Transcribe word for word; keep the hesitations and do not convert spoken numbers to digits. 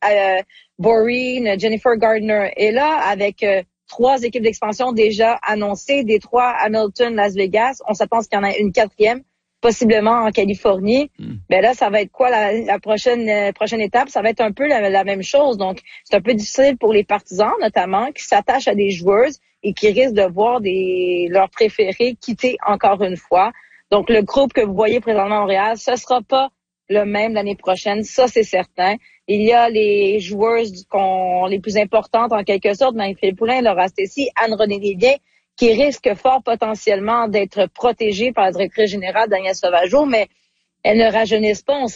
euh, Boreen, Jennifer Gardner est là avec euh, trois équipes d'expansion déjà annoncées, des trois Hamilton, Las Vegas. On s'attend à ce qu'il y en ait une quatrième, possiblement en Californie. Mm. Ben là, ça va être quoi la, la prochaine euh, prochaine étape? Ça va être un peu la, la même chose. Donc, c'est un peu difficile pour les partisans, notamment, qui s'attachent à des joueuses et qui risquent de voir des leurs préférés quitter encore une fois. Donc, le groupe que vous voyez présentement à Montréal, ce sera pas le même l'année prochaine, ça c'est certain. Il y a les joueuses qu'on, les plus importantes en quelque sorte, Marie-Philippe Poulin, Laura Stacey, Anne-Renée Desbiens, qui risquent fort potentiellement d'être protégées par la directrice générale Danielle Sauvageau, mais elles ne rajeunissent pas. On